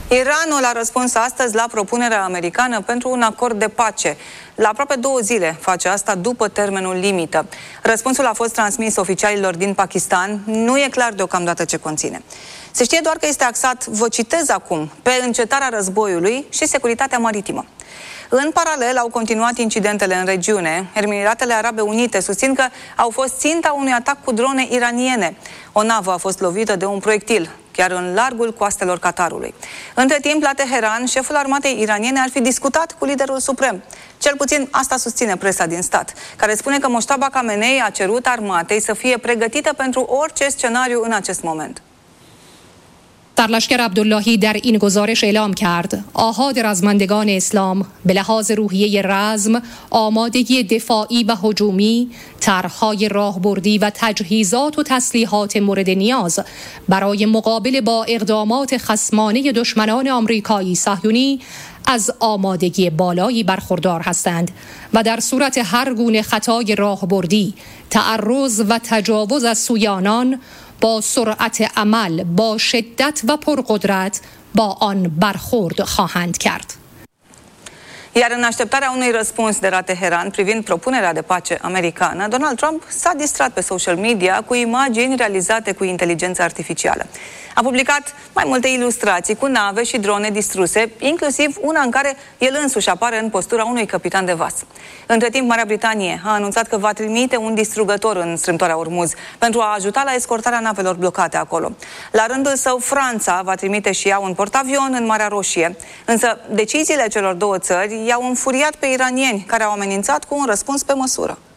Iranul a răspuns astăzi la propunerea americană pentru un acord de pace. La aproape 2 zile face asta după termenul limită. Răspunsul a fost transmis oficialilor din Pakistan. Nu e clar deocamdată ce conține. Se știe doar că este axat, vă citez acum, pe încetarea războiului și securitatea maritimă. În paralel, au continuat incidentele în regiune. Emiratele Arabe Unite susțin că au fost ținta unui atac cu drone iraniene. O navă a fost lovită de un proiectil, chiar în largul coastelor Qatarului. Între timp, la Teheran, șeful armatei iraniene ar fi discutat cu liderul suprem. Cel puțin asta susține presa din stat, care spune că Mojtaba Khamenei a cerut armatei să fie pregătită pentru orice scenariu în acest moment. سرلشکر عبداللهی در این گزارش اعلام کرد آحاد رزمندگان اسلام به لحاظ روحیه رزم، آمادگی دفاعی و هجومی، طرح‌های راهبردی و تجهیزات و تسلیحات مورد نیاز برای مقابله با اقدامات خصمانه دشمنان آمریکایی صهیونی از آمادگی بالایی برخوردار هستند و در صورت هر گونه خطای راهبردی، تعرض و تجاوز از سوی آنان با سرعت عمل، با شدت و پرقدرت با آن برخورد خواهند کرد. Iar în așteptarea unui răspuns de la Teheran privind propunerea de pace americană, Donald Trump s-a distrat pe social media cu imagini realizate cu inteligență artificială. A publicat mai multe ilustrații cu nave și drone distruse, inclusiv una în care el însuși apare în postura unui capitan de vas. Între timp, Marea Britanie a anunțat că va trimite un distrugător în strâmtoarea Ormuz pentru a ajuta la escortarea navelor blocate acolo. La rândul său, Franța va trimite și ea un portavion în Marea Roșie. Însă, deciziile celor 2 țări i-au înfuriat pe iranieni, care au amenințat cu un răspuns pe măsură.